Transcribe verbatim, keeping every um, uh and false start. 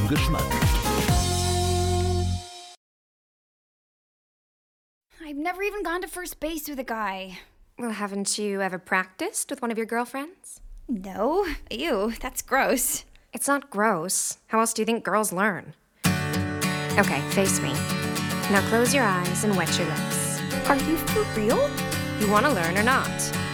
eigenen Geschmack. I've never even gone to first base with a guy. Well, haven't you ever practiced with one of your girlfriends? No. Ew, that's gross. It's not gross. How else do you think girls learn? Okay, face me. Now close your eyes and wet your lips. Are you for real? You want to learn or not?